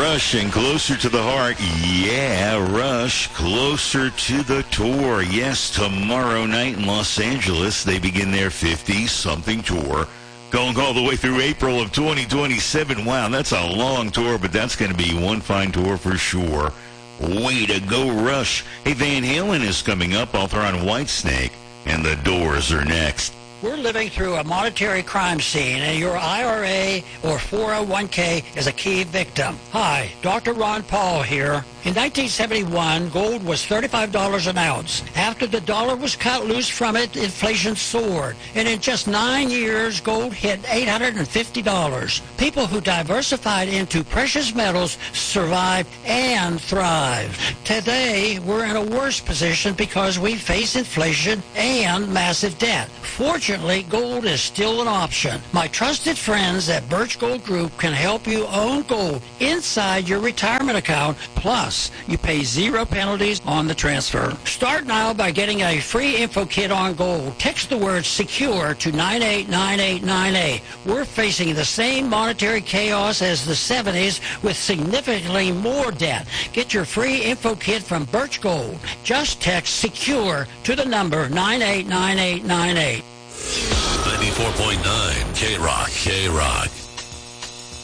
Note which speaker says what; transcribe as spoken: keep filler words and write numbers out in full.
Speaker 1: Rush and Closer to the Heart. Yeah, Rush, Closer to the Tour. Yes, tomorrow night in Los Angeles, they begin their fifty-something tour, going all the way through April of twenty twenty-seven. Wow, that's a long tour, but that's going to be one fine tour for sure. Way to go, Rush. Hey, Van Halen is coming up. Author on Whitesnake, and the Doors are next.
Speaker 2: We're living through a monetary crime scene, and your I R A or four oh one k is a key victim. Hi, Doctor Ron Paul here. In nineteen seventy-one, gold was thirty-five dollars an ounce. After the dollar was cut loose from it, inflation soared. And in just nine years, gold hit eight hundred fifty dollars. People who diversified into precious metals survived and thrived. Today, we're in a worse position because we face inflation and massive debt. Fortunately, gold is still an option. My trusted friends at Birch Gold Group can help you own gold inside your retirement account. Plus, you pay zero penalties on the transfer. Start now by getting a free info kit on gold. Text the word SECURE to nine eight nine eight nine eight. We're facing the same monetary chaos as the seventies with significantly more debt. Get your free info kit from Birch Gold. Just text SECURE to the number nine eight nine eight nine eight.
Speaker 3: ninety-four point nine K-Rock, K-Rock.